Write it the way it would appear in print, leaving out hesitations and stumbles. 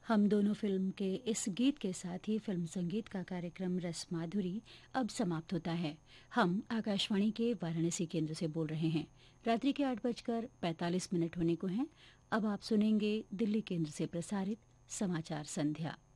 हम दोनों फिल्म के इस गीत के साथ ही फिल्म संगीत का कार्यक्रम रस माधुरी अब समाप्त होता है। हम आकाशवाणी के वाराणसी केंद्र से बोल रहे हैं। रात्रि के 8:45 होने को हैं। अब आप सुनेंगे दिल्ली केंद्र से प्रसारित समाचार संध्या।